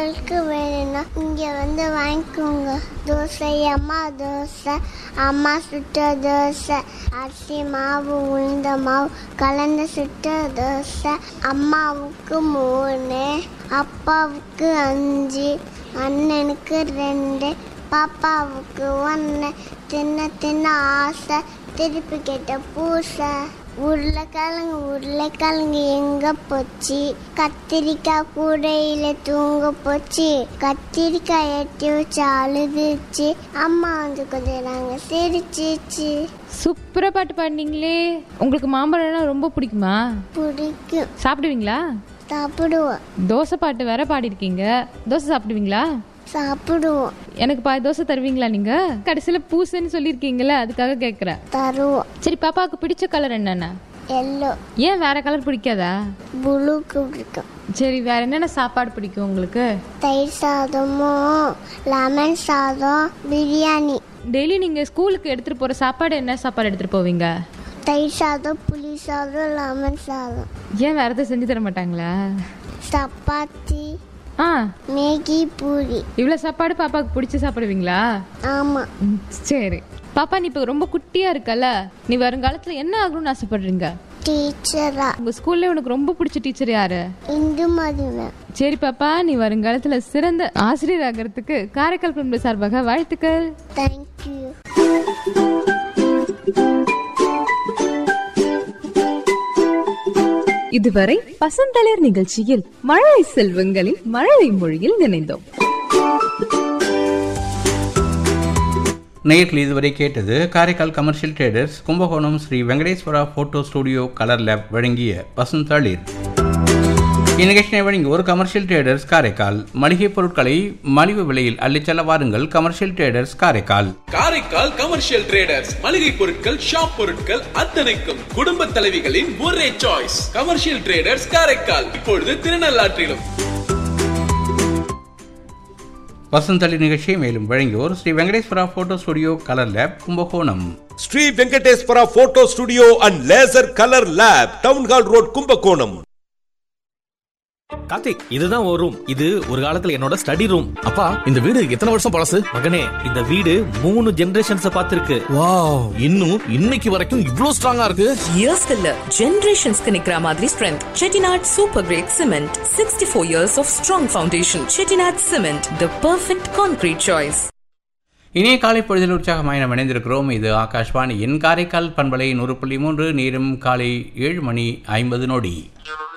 வேணும்னா இங்க வந்து வாங்கிக்கோங்க. தோசை அம்மா சுட்ட தோசை, அரிசி மாவு உளுந்த மாவு கலந்து சுட்ட தோசை. அம்மாவுக்கு 3, அப்பாவுக்கு 5, அண்ணனுக்கு 2, பாப்பாவுக்கு 1. தின்ன ஆசை, திருப்பி கேட்ட பூசை. உருளைக்கிழங்கு எங்க போச்சு? கத்திரிக்காய் கூடையில தூங்க போச்சு. கத்திரிக்காய் எட்டி வச்சு அழுதுச்சு. அம்மா வந்து கொஞ்சம் சிரிச்சிச்சு. சூப்பரா பாட்டு பாடினீங்களே. உங்களுக்கு மாம்பழம்னா ரொம்ப பிடிக்குமா? பிடிக்கும். சாப்பிடுவீங்களா? சாப்பிடுவோம். தோசை பாட்டு வேற பாடிருக்கீங்க. தோசை சாப்பிடுவீங்களா? சாப்பிடுவோம். எனக்கு பாதி தோசை தருவீங்களா? நீங்க கடைசியில பூசைன்னு சொல்லிருக்கீங்களா, அதுக்காக கேக்குறேன். தருவோம். சரி, பாப்பாவுக்கு பிடிச்ச கலர் என்னென்ன? எல்லோ. ஏன் வேற கலர் பிடிக்காதா? ப்ளூக்கு பிடிக்கும். சரி, வேற என்னென்ன சாப்பாடு பிடிக்கும் உங்களுக்கு? தயிர் சாதமும் லெமன் சாதம், பிரியாணி. டெய்லி நீங்க ஸ்கூலுக்கு எடுத்துட்டு போற சாப்பாடு என்ன சாப்பாடு எடுத்துட்டு போவீங்க? தயிர் சாதம், புளி சாதம், லெமன் சாதம். ஏன் வேற எதாவது செஞ்சு தர மாட்டாங்களா? சப்பாத்தி, மேகி, பூரி. இவ்வளவு சாப்பாடு பாப்பாவுக்கு பிடிச்சி சாப்பிடுவீங்களா? ஆமா. சரி பாப்பா, நீ இப்ப ரொம்ப குட்டியா இருக்கல, நீ வருங்காலத்துல என்ன ஆகணும்னு ஆசைப்படுறீங்க? டீச்சரா. உங்க ஸ்கூல்ல உனக்கு ரொம்ப பிடிச்ச டீச்சர் யாரு? இந்துமதி. சரி பாப்பா, நீ வருங்காலத்துல சிறந்த ஆசிரியர் ஆகிறதுக்கு காரைக்கால் பண்பு சார்பாக வாழ்த்துக்கள். தேங்க்யூ. இதுவரை பசந்தளிர் நிகழ்ச்சியில் மழலை செல்வங்களின் மழலை மொழியில் நினைந்தோம். நேயர்கள் இதுவரை கேட்டது Karaikal commercial traders Kumbakonam Sri Venkateswara photo studio colour lab வழங்கிய பசுந்தளிர். இந்நிகழ்ச்சியை வழங்கி ஒரு கமர்ஷியல் ட்ரேடர்ஸ் காரைக்கால். மளிகை பொருட்களை மலிவு விலையில் அள்ளிச்செல்ல வாருங்கள். Commercial traders Karaikal. Karaikal commercial traders மளிகை பொருட்கள், ஷாப் பொருட்கள் அத்தனைக்கும் குடும்ப தலைவிகளின் ஒரே சாய்ஸ். கமர்ஷியல் ட்ரேடர்ஸ் காரைக்கால், இப்பொழுது திருநள்ளாற்றிலும். வசந்தளி நிகழ்ச்சியை மேலும் வழங்கியோர் Sri Venkateswara photo studio colour lab Kumbakonam. Sri Venkateswara photo studio and laser colour lab, town hall road, Kumbakonam. Karthik, இதுதான் ஒரு ரூம். இது ஒரு காலத்துல என்னோட ஸ்டடி ரூம். அப்பா, இந்த வீடு எத்தனை வருஷம் பழசு? மகனே, இந்த வீடு 3 ஜெனரேஷன்ஸ் பார்த்திருக்கு. வாவ், இன்னும் இன்னைக்கு வரைக்கும் இவ்ளோ ஸ்ட்ராங்கா இருக்கு. இயர்ஸ் இல்ல, ஜெனரேஷன்ஸ்க்கு நிக்கிற மாதிரி strength. Chettinad super great cement, 64 years of strong foundation. Chettinad cement, the perfect concrete choice. இனிய காலை பொழுதில் உற்சாகமாய் நாம் இணைந்திருக்கிறோம். இது ஆகாஷ்வாணியின் காரைக்கால் பண்பலை 100.3. நேரம் காலை 7:50.